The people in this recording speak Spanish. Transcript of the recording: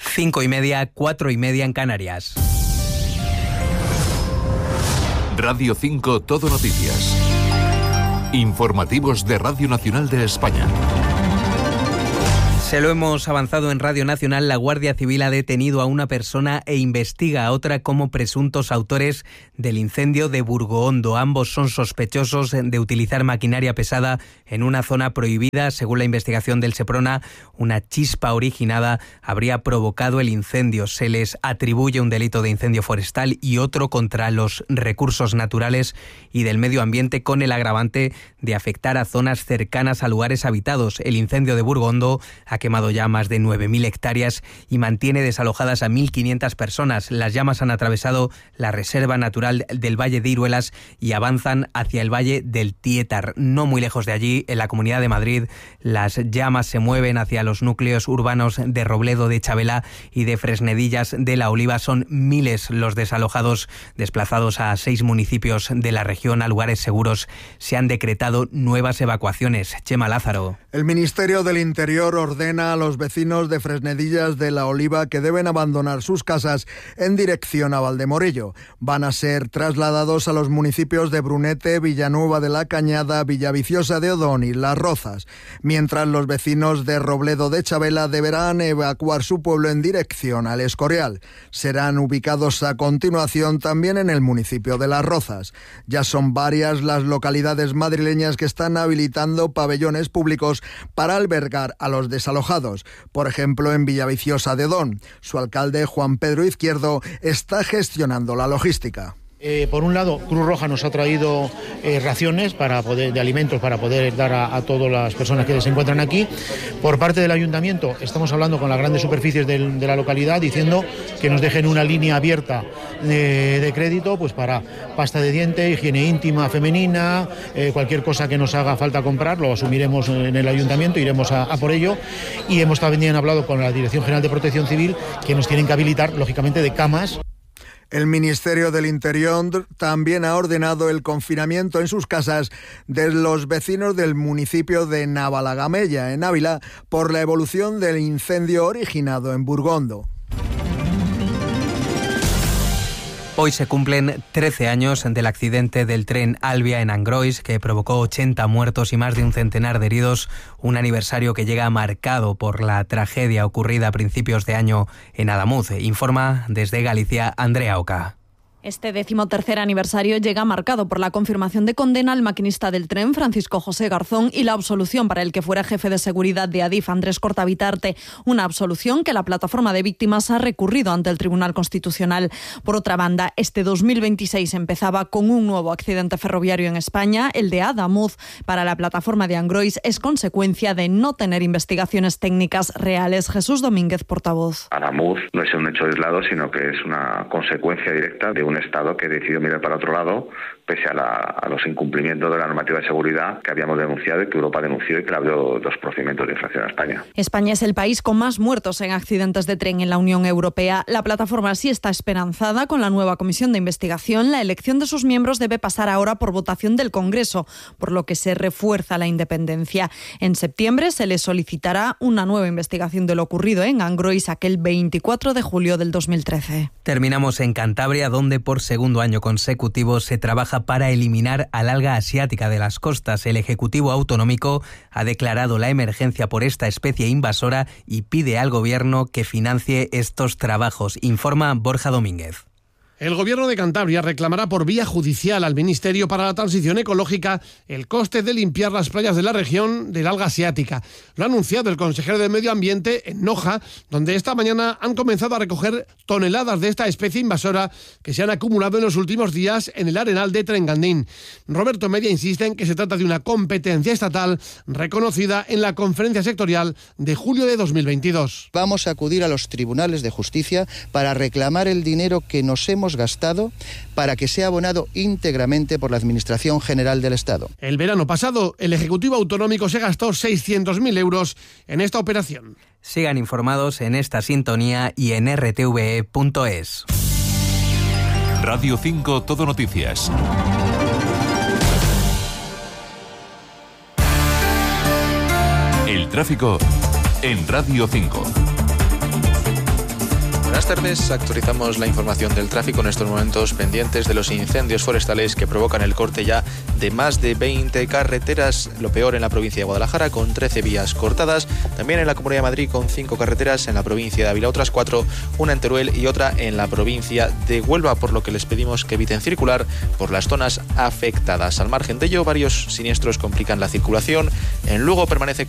5:30, 4:30 en Canarias. Radio 5 Todo Noticias. Informativos de Radio Nacional de España. Se lo hemos avanzado en Radio Nacional. La Guardia Civil ha detenido a una persona e investiga a otra como presuntos autores del incendio de Burgoondo. Ambos son sospechosos de utilizar maquinaria pesada en una zona prohibida. Según la investigación del Seprona, una chispa originada habría provocado el incendio. Se les atribuye un delito de incendio forestal y otro contra los recursos naturales y del medio ambiente, con el agravante de afectar a zonas cercanas a lugares habitados. El incendio de Burgoondo ha quemado ya más de 9.000 hectáreas y mantiene desalojadas a 1.500 personas. Las llamas han atravesado la Reserva Natural del Valle de Iruelas y avanzan hacia el Valle del Tietar. No muy lejos de allí, en la Comunidad de Madrid, las llamas se mueven hacia los núcleos urbanos de Robledo de Chabela y de Fresnedillas de la Oliva. Son miles los desalojados, desplazados a 6 municipios de la región a lugares seguros. Se han decretado nuevas evacuaciones. Chema Lázaro. El Ministerio del Interior ordena a los vecinos de Fresnedillas de la Oliva que deben abandonar sus casas en dirección a Valdemorillo. Van a ser trasladados a los municipios de Brunete, Villanueva de la Cañada, Villaviciosa de Odón y Las Rozas, mientras los vecinos de Robledo de Chabela deberán evacuar su pueblo en dirección al Escorial. Serán ubicados a continuación también en el municipio de Las Rozas. Ya son varias las localidades madrileñas que están habilitando pabellones públicos para albergar a los desalojados. Por ejemplo, en Villaviciosa de Odón, su alcalde Juan Pedro Izquierdo está gestionando la logística. Por un lado, Cruz Roja nos ha traído raciones de alimentos para poder dar a todas las personas que se encuentran aquí. Por parte del ayuntamiento estamos hablando con las grandes superficies de la localidad diciendo que nos dejen una línea abierta de crédito pues para pasta de diente, higiene íntima femenina, cualquier cosa que nos haga falta comprar, lo asumiremos en el ayuntamiento, iremos a por ello. Y hemos también hablado con la Dirección General de Protección Civil que nos tienen que habilitar, lógicamente, de camas. El Ministerio del Interior también ha ordenado el confinamiento en sus casas de los vecinos del municipio de Navalagamella, en Ávila, por la evolución del incendio originado en Burgondo. Hoy se cumplen 13 años del accidente del tren Alvia en Angrois, que provocó 80 muertos y más de un centenar de heridos, un aniversario que llega marcado por la tragedia ocurrida a principios de año en Adamuz. Informa desde Galicia Andrea Oca. Este 13º aniversario llega marcado por la confirmación de condena al maquinista del tren, Francisco José Garzón, y la absolución para el que fuera jefe de seguridad de Adif, Andrés Cortavitarte. Una absolución que la plataforma de víctimas ha recurrido ante el Tribunal Constitucional. Por otra banda, este 2026 empezaba con un nuevo accidente ferroviario en España, el de Adamuz. Para la plataforma de Angrois es consecuencia de no tener investigaciones técnicas reales. Jesús Domínguez, portavoz. Adamuz no es un hecho aislado, sino que es una consecuencia directa de un Estado que decidió mirar para otro lado, pese a los incumplimientos de la normativa de seguridad que habíamos denunciado y que Europa denunció y que le abrió 2 procedimientos de infracción a España. España es el país con más muertos en accidentes de tren en la Unión Europea. La plataforma sí está esperanzada con la nueva comisión de investigación. La elección de sus miembros debe pasar ahora por votación del Congreso, por lo que se refuerza la independencia. En septiembre se le solicitará una nueva investigación de lo ocurrido en Angrois aquel 24 de julio del 2013. Terminamos en Cantabria, donde por segundo año consecutivo se trabaja para eliminar al alga asiática de las costas. El Ejecutivo Autonómico ha declarado la emergencia por esta especie invasora y pide al Gobierno que financie estos trabajos. Informa Borja Domínguez. El Gobierno de Cantabria reclamará por vía judicial al Ministerio para la Transición Ecológica el coste de limpiar las playas de la región del alga asiática. Lo ha anunciado el consejero de Medio Ambiente en Noja, donde esta mañana han comenzado a recoger toneladas de esta especie invasora que se han acumulado en los últimos días en el arenal de Trengandín. Roberto Media insiste en que se trata de una competencia estatal reconocida en la conferencia sectorial de julio de 2022. Vamos a acudir a los tribunales de justicia para reclamar el dinero que nos hemos gastado para que sea abonado íntegramente por la Administración General del Estado. El verano pasado, el Ejecutivo Autonómico se gastó 600.000 euros en esta operación. Sigan informados en esta sintonía y en rtve.es. Radio 5 Todo Noticias. El tráfico en Radio 5. Buenas tardes, actualizamos la información del tráfico en estos momentos pendientes de los incendios forestales que provocan el corte ya de más de 20 carreteras, lo peor en la provincia de Guadalajara con 13 vías cortadas, también en la Comunidad de Madrid con 5 carreteras, en la provincia de Ávila otras 4, una en Teruel y otra en la provincia de Huelva, por lo que les pedimos que eviten circular por las zonas afectadas. Al margen de ello, varios siniestros complican la circulación. En Lugo permanece